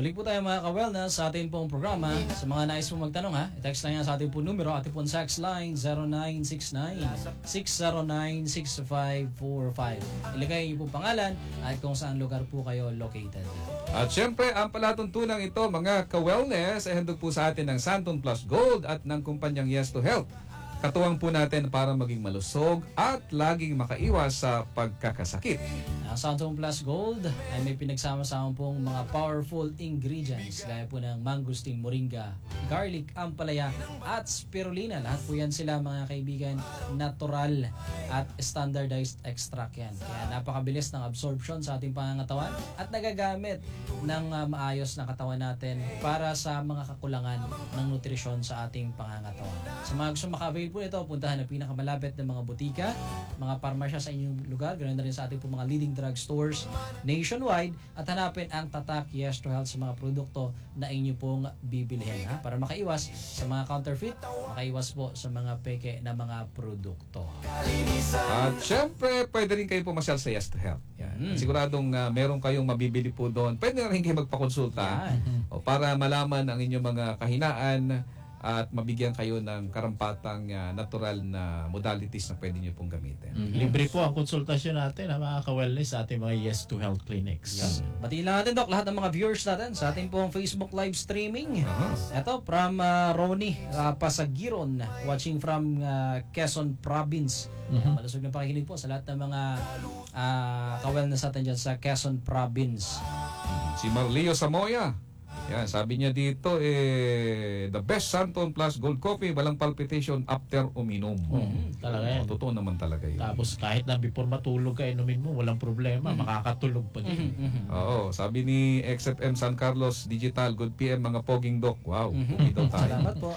Balik po tayo mga ka-wellness sa ating pong programa. Sa mga nais po magtanong ha, i-text lang yan sa ating pong numero, ating pong sex line 0969-609-6545. Ilagay niyo po pangalan at kung saan lugar po kayo located. At syempre, ang palatuntunang ito mga ka-wellness ay handog po sa atin ng Santon Plus Gold at ng kumpanyang Yes to Health. Katuwang po natin para maging malusog at laging makaiwas sa pagkakasakit. Ang Santon Plus Gold ay may pinagsama-sama pong mga powerful ingredients gaya po ng mangosteen, moringa, garlic, ampalaya at spirulina. Lahat po yan sila mga kaibigan, natural at standardized extract yan. Kaya napakabilis ng absorption sa ating pangangatawan at nagagamit ng maayos na katawan natin para sa mga kakulangan ng nutrisyon sa ating pangangatawan. Sa mga gusto maka-avail po nito, puntahan ang pinakamalapit ng mga butika, mga parmasya sa inyong lugar, ganoon na rin sa ating po mga leading drug stores nationwide at hanapin ang tatak Yes to Health sa mga produkto na inyo pong bibilihin para makaiwas sa mga counterfeit, makaiwas po sa mga peke na mga produkto. At syempre, pwede rin kayo pumasyal sa Yes to Health. Yan. Siguradong meron kayong mabibili po doon. Pwede na rin kayo magpakonsulta o para malaman ang inyong mga kahinaan at mabigyan kayo ng karampatang natural na modalities na pwede nyo pong gamitin. Libre po ang konsultasyon natin mga ka-wellness sa ating mga Yes to Health clinics. Batiin lang natin, Doc, lahat ng mga viewers natin sa ating pong Facebook live streaming. Ito, from Ronnie Pasagiron, watching from Quezon Province. Malusog na pakikinig po sa lahat ng mga ka-wellness natin dyan sa Quezon Province. Si Marlio Samoya, yan, sabi niya dito, the best Santon Plus Gold Coffee, walang palpitation after uminom. Talaga yan. Totoo naman talaga yun. Tapos kahit na before matulog ka, inumin mo, walang problema, makakatulog pa din. Oo, sabi ni XFM San Carlos Digital, good PM mga poging doc. Wow, pogi daw tayo. Salamat po.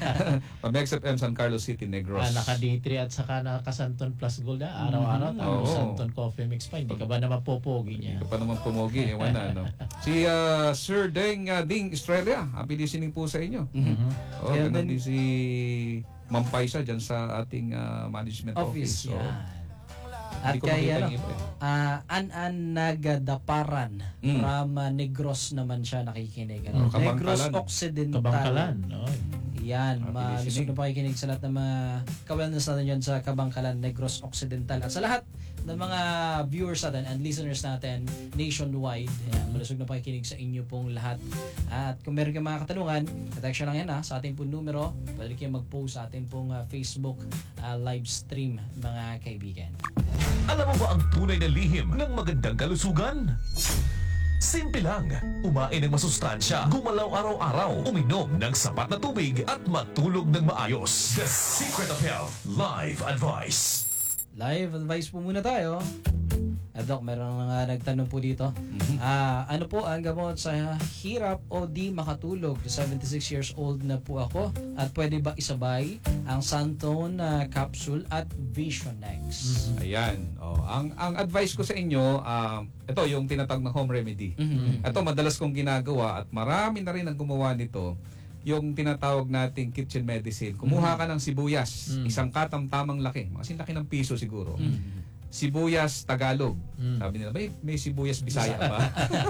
XFM San Carlos City, Negros. Naka-D3 at saka naka-Santon Plus Gold araw-araw. Tapos Santon Coffee Mix pa, hindi ka ba naman popogi niya? Hindi ka pa naman pumogi, ewan na, no? Si Sir Ding Estrella, happy listening po sa inyo. Ganun din si Ma'am Paisa dyan sa ating management office. At kaya An Nagadaparan from Negros naman siya nakikinig. Negros Occidental. Kabangkalan. Yan, malusog na pakikinig sa lahat ng mga ka-wellness natin yan sa Kabangkalan, Negros Occidental. At sa lahat ng mga viewers natin and listeners natin nationwide, malusog na pakikinig sa inyo pong lahat. At kung meron kayong mga katanungan, text lang yan sa ating pong numero. Pwede kayo mag-post sa ating pong Facebook live stream, mga kaibigan. Alam mo ba ang tunay na lihim ng magandang kalusugan? Simple lang, umain ng masustansya, gumalaw araw-araw, uminom ng sapat na tubig at matulog ng maayos. The Secret of Health Live Advice. Live advice po muna tayo. Doc, meron nga nagtanong po dito. Ano po ang gamot sa hirap o di makatulog? 76 years old na po ako. At pwede ba isabay ang Santon capsule at Visionex? Ayan. Ang advice ko sa inyo, ito yung tinatawag na home remedy. Ito madalas kong ginagawa at marami na rin ang gumawa nito. Yung tinatawag nating kitchen medicine. Kumuha ka ng sibuyas, isang katamtamang laki, mga laki ng piso siguro. Sibuyas Tagalog. Sabi nila, may sibuyas Bisaya ba?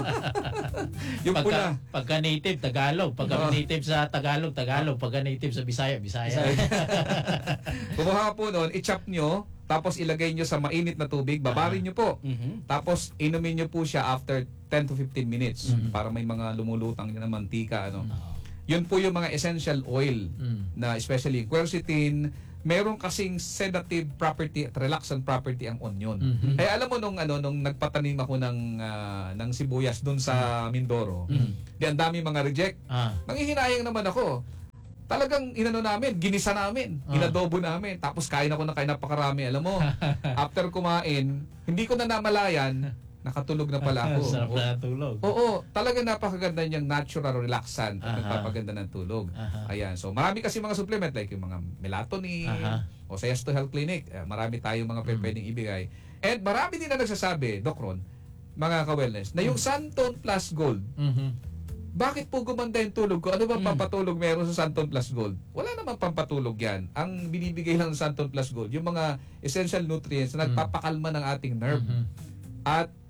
Yung pula. Pagka native, Tagalog. Pagka native sa Tagalog, Tagalog. Pagka native sa Bisaya, Bisaya. Kumuha po noon, i-chop nyo, tapos ilagay nyo sa mainit na tubig, babarin nyo po. Tapos inumin nyo po siya after 10 to 15 minutes para may mga lumulutang na mantika. Yun po yung mga essential oil na especially quercetin. Meron kasing sedative property at relaxant property ang onion. Kaya alam mo nung nagpatanim ako ng sibuyas doon sa Mindoro, di ang dami mga reject. Nanghihinayang naman ako. Talagang namin, ginisa namin, inadobo namin, tapos kain ako ng kain napakarami. Alam mo, after kumain, hindi ko na namalayan, nakatulog na pala ako. Sarap na tulog. Oo, talaga napakaganda niyang natural relaxant at nagpapaganda ng tulog. Ayan, so marami kasi mga supplement like yung mga melatonin o sa Yes to Health Clinic, marami tayong mga pwedeng ibigay. And marami din na nagsasabi, Doc Ron, mga ka-wellness, na yung Santon Plus Gold, bakit po gumanda yung tulog ko? Ano ba pampatulog meron sa Santon Plus Gold? Wala namang pampatulog yan. Ang binibigay lang ng Santon Plus Gold, yung mga essential nutrients na nagpapakalma ng ating nerve. At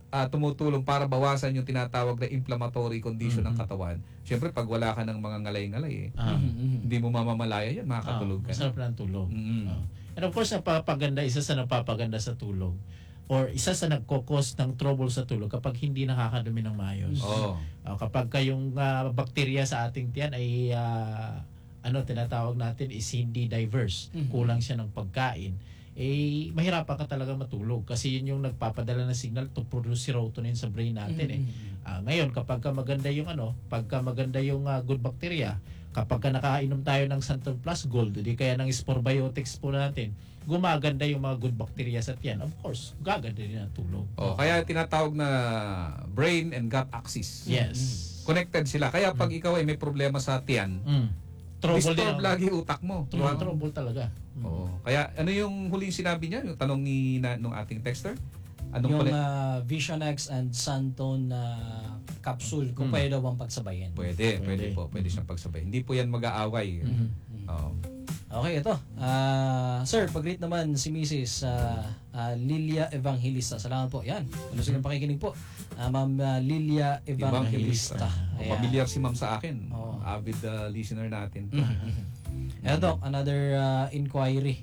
tumutulong para bawasan yung tinatawag na inflammatory condition ng Mhm. katawan. Siyempre, pag wala ka ng mga ngalay-ngalay, hindi mo mamamalaya yan, makakatulog ka. Masarap na ang tulog. Mm. And of course, isa sa napapaganda sa tulog or isa sa nagkokos ng trouble sa tulog kapag hindi nakakadumi ng maayos. Oo. Kapag kayong bakterya sa ating tiyan ay tinatawag natin is hindi diverse, kulang siya ng pagkain, mahirapan ka talaga matulog kasi yun yung nagpapadala ng signal to produce serotonin sa brain natin ngayon kapag maganda yung good bacteria, kapag nakainom tayo ng Santon Plus Gold, di kaya ng Spore Biotics po natin, gumaganda yung mga good bacteria sa tiyan. Of course, gaganda din ang tulog. Kaya tinatawag na brain and gut axis. Yes. Connected sila. Kaya pag ikaw ay may problema sa tiyan, Trouble disturb din. lagi utak mo. Trouble talaga. Oo. Kaya ano yung huling sinabi niya? Yung tanong nung ating texter? Anong Yung pala? Vision X and Santon capsule, kung pwede daw bang pagsabayin. Pwede Pwede. po. Pwede siyang pagsabay. Hindi po yan mag-aaway. Oo. Okay, ito. Sir, pag-rate naman si Mrs. Lilia Evangelista. Salamat po. Yan. Malusog ang pakikinig po. Ma'am Lilia Evangelista. Ayan. Pamilyar si ma'am sa akin. Oo. Avid listener natin. Ito, Doc, another inquiry.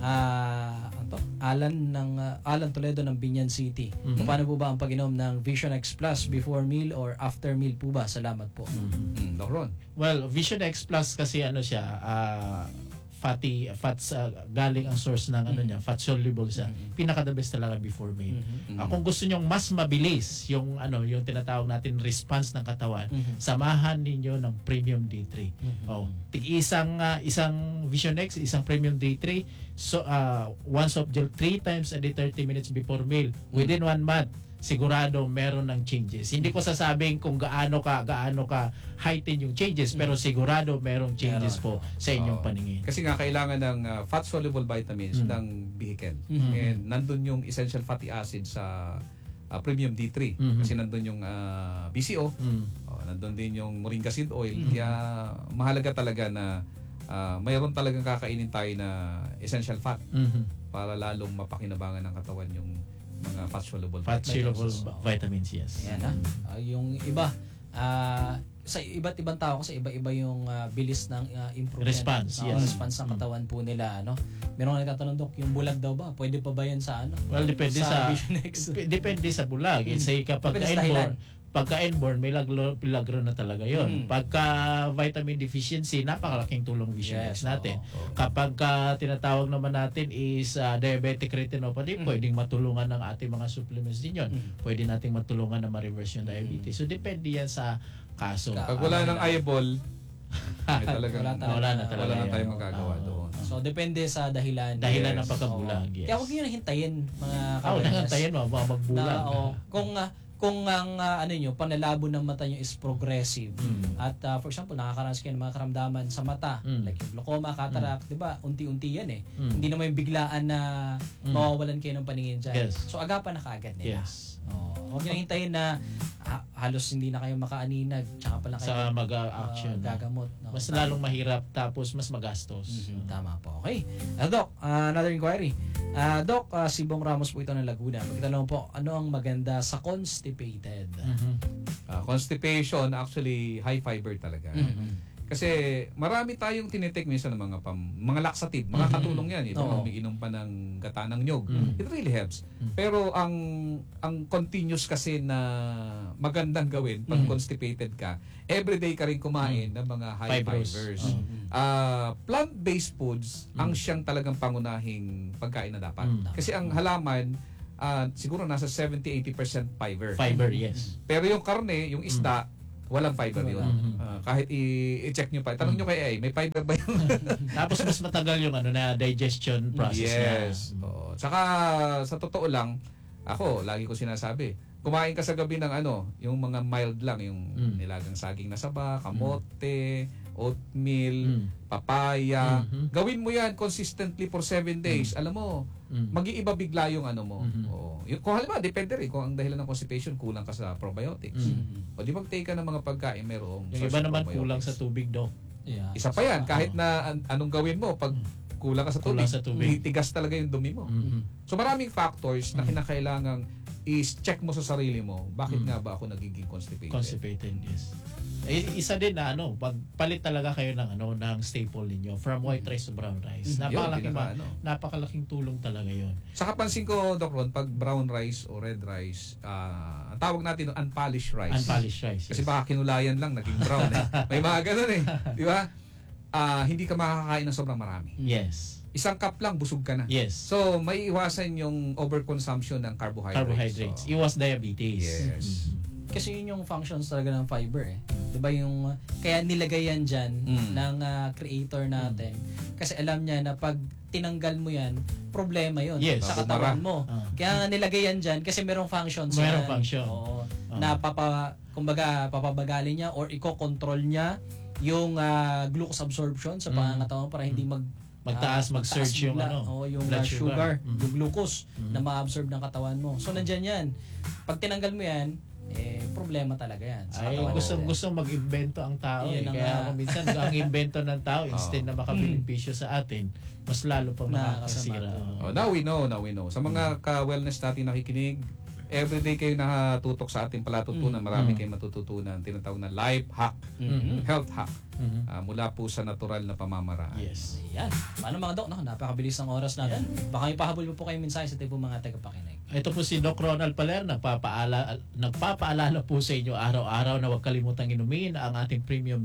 Alan Toledo ng Binyan City. Paano po ba ang pag-inom ng Vision X Plus before meal or after meal po ba? Salamat po. Doc Ron. Well, Vision X Plus kasi siya, fats, galing ang source ng niya, fat soluble siya. Pinaka the best talaga before meal. Kung gusto niyo mas mabilis yung yung tinatawag natin response ng katawan, samahan ninyo ng Premium D3. Isang Vision X, isang Premium D3, so one soft gel 3 times a day 30 minutes before meal. Within 1 month, sigurado meron ng changes. Hindi ko sasabing kung gaano ka heighten yung changes, pero sigurado merong changes po sa inyong paningin. Kasi nga kailangan ng fat-soluble vitamins ng vehicle. And nandun yung essential fatty acid sa Premium D3. Kasi nandun yung BCO. Nandun din yung moringa seed oil. Kaya mahalaga talaga na mayroon talagang kakainin tayo na essential fat para lalong mapakinabangan ng katawan yung mga fat-soluble Vitamins, yes. Ayan yung iba, sa iba't ibang tao kasi iba-iba yung bilis ng improvement. Response, yes. Response ng katawan po nila. Meron nagtatanong, Dok, yung bulag daw ba? Pwede pa ba yan sa Well, depende sa Vision X? depende sa bulag. Say kapag inborn, may milagro na talaga yon. Pagka vitamin deficiency, napakalaking tulong Vision X natin. Kapag tinatawag naman natin is diabetic retinopathy, pwedeng matulungan ng ating mga supplements din yun. Pwede nating matulungan na ma-reverse yung diabetes. So, depende yan sa kaso. Pag wala ng eyeball, wala na tayong magagawa doon. So, depende sa dahilan. Dahilan ng pagkabulag, yes. Kaya huwag nyo nang hintayin, mga Nangantayin mo, magbulag. Kung ang panlalabo ng mata nyo is progressive at for example nakakaranas kayo ng mga karamdaman sa mata like yung glaucoma, cataract, 'di ba? Unti-unti yan hindi naman yung biglaan na mawawalan kayo ng paningin diyan. Yes. So agapan na kaagad nila. Yes. Huwag nyo hintayin na halos hindi na kayo makaaninag tsaka pala kayo Sa mag-action. gagamot. Mas lalong mahirap tapos mas magastos. Tama po. Okay. Doc, another inquiry. Doc, si Bong Ramos po ito ng Laguna. Pagtanong po, ano ang maganda sa constipated? Constipation, actually, high fiber talaga. Kasi marami tayong tinitake minsan ng mga laxative, mga katulong yan. Ito, umiinom pa ng gata ng nyog. It really helps. Pero ang continuous kasi na magandang gawin pag constipated ka, everyday ka rin kumain ng mga high fibers. Plant-based foods ang siyang talagang pangunahing pagkain na dapat. Kasi ang halaman, siguro nasa 70-80% fiber. Fiber, yes. Pero yung karne, yung isda, walang fiber yun. Kahit i-check nyo pa. Tanong nyo kay may fiber ba yun? Tapos mas matagal yung na digestion process yes. na. Tsaka sa totoo lang, ako, lagi ko sinasabi, kumain ka sa gabi ng yung mga mild lang, yung nilagang saging na saba, kamote, oatmeal, papaya. Gawin mo yan consistently for 7 days. Alam mo, mag-iiba bigla yung mo. Kung halimbawa, depende rin kung ang dahilan ng constipation, kulang ka sa probiotics. O di mag-take ka ng mga pagkain, merong Yung iba naman kulang sa tubig daw. Yeah. Isa pa yan, kahit na anong gawin mo, pag kulang ka sa tubig, Kulang sa tubig. titigas talaga yung dumi mo. So maraming factors na kinakailangang is check mo sa sarili mo, bakit nga ba ako nagiging constipated? Constipated, yes. Isa din na pagpalit talaga kayo ng ng staple ninyo from white rice to brown rice. Napakalaking tulong talaga 'yon. Sa kapansin ko, Doc Ron, pag brown rice o red rice, ang tawag natin unpolished rice. Unpolished rice. Kasi yes. baka kinulayan lang naging brown May mga ganun di ba? Hindi ka makakakain ng sobrang marami. Yes. Isang cup lang, busog ka na. Yes. So, may iwasan yung overconsumption ng carbohydrates. So, iwas diabetes. Yes. Kasi yun yung functions talaga ng fiber eh. 'Di ba yung kaya nilagay yan diyan ng creator natin. Kasi alam niya na pag tinanggal mo yan, problema yun sa katawan mo. Kaya nilagay yan diyan kasi merong functions Merong yan. function. Oo. Na kumbaga papabagalin niya or iko-control niya yung glucose absorption sa pangangatawan para hindi mag-surge yung yung blood sugar, yung glucose na ma-absorb ng katawan mo. So nandiyan yan. Pag tinanggal mo yan, problema talaga yan. Gusto mag-invento ang tao. Kaya minsan ang invento ng tao instead na makabilimpisyo sa atin, mas lalo pang nakakasira. Now we know. Sa mga ka-wellness natin nakikinig, everyday kayo nakatutok sa ating palatutunan. Marami kayong matututunan. Tinatawag na life hack, health hack. Mula po sa natural na pamamaraan. Yes. Yan. Paano mga Dok? Napakabilis ng oras natin. Baka ipahabol mo po kayo mensahe sa tipo mga tagapakinig. Ito po si Doc Ronald Paler, nagpapaalala po sa inyo araw-araw na huwag kalimutang inumin ang ating premium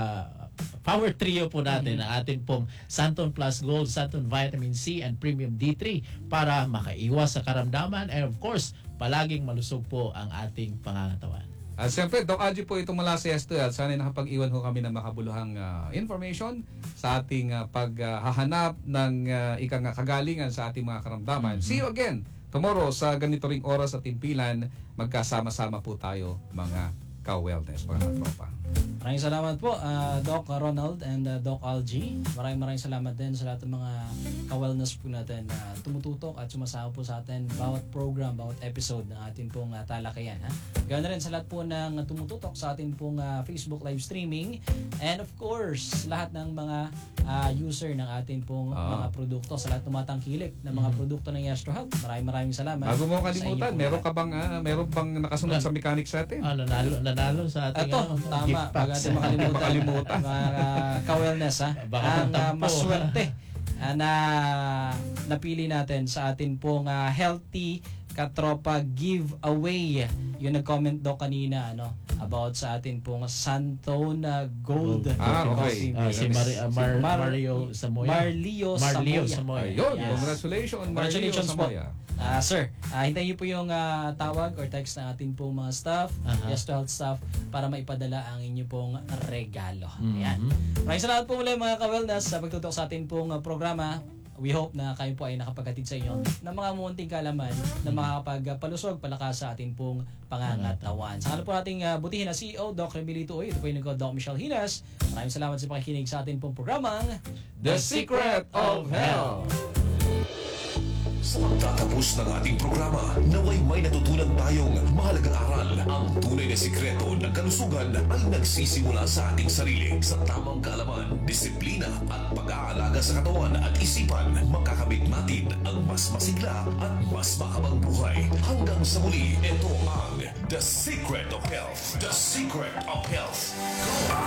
Power Trio po natin, ang ating pong Santon Plus Gold, Santon Vitamin C, and Premium D3 para makaiwas sa karamdaman and of course, palaging malusog po ang ating pangangatawan. At siyempre, Doc Algie po itong mula sa Esto at sana nakapag-iwan ho kami ng makabuluhang information sa ating paghahanap ng kagalingan sa ating mga karamdaman. See you again tomorrow sa ganito ring oras at timpilan. Magkasama-sama po tayo mga ka-wellness, mga tropa. Maraming salamat po, Doc Ronald and Doc Algie. Maraming salamat din sa lahat ng mga ka-wellness po natin na tumututok at sumasama po sa atin bawat program, bawat episode ng ating pong talakayan. Ganoon na rin sa lahat po ng tumututok sa ating pong Facebook live streaming and of course, lahat ng mga user ng ating pong mga produkto, sa lahat tumatangkilik ng mga produkto ng Yestro Health. Maraming salamat. Bago mo kalimutan, meron bang nakasunod sa mechanics sa atin? Nanalo sa ating tama. Bago natin makalimutan mga ka-wellness ang maswerte na napili natin sa atin pong healthy katropa giveaway. Yung nag-comment daw kanina about sa atin pong Santon Gold. Okay. Si Mario Samoya. Marlio Samoya. Ayun, Yes. congratulations po. Samoya. Sir, hintayin niyo po yung tawag or text ng ating pong mga staff, Yestro Health staff, para maipadala ang inyo pong regalo. Ayan. Maraming salamat po muli mga ka-wellness sa pagtutok sa ating pong programa. We hope na kayo po ay nakapaghatid sa inyo ng mga munting kalaman na makakapagpalusog, palakas sa ating pong pangangatawan. Sa po nating butihin na CEO, Doc Remilito Uy. Ito po yung Doc Michelle Hinas. Maraming salamat sa pakikinig sa ating pong programang The Secret of Health. Sa pagtatapos ng ating programa, naway may natutunan tayong mahalagang aral. Ang tunay na sikreto ng kalusugan ay nagsisimula sa ating sarili. Sa tamang kaalaman, disiplina at pag-aalaga sa katawan at isipan, makakamit natin ang mas masigla at mas mahabang buhay. Hanggang sa muli, ito ang The Secret of Health. The Secret of Health.